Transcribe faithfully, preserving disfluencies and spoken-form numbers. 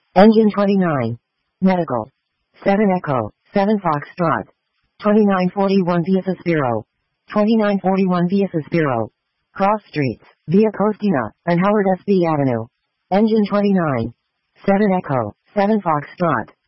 Engine twenty-nine. Medical. seven Echo, seven Foxtrot. twenty-nine forty-one via Suspiro. twenty-nine forty-one via Suspiro. Cross streets, via Costina, and Howard S B Avenue. Engine twenty-nine. seven Echo, seven Foxtrot.